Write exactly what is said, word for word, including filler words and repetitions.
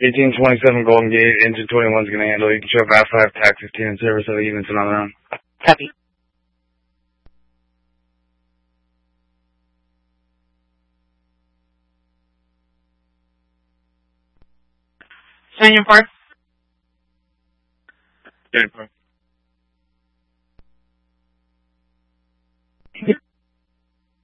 eighteen twenty-seven Golden Gate, engine twenty-one is going to handle. You can show V A F five, T A C fifteen in service of the units on the round. Copy. Sign your part. Get it,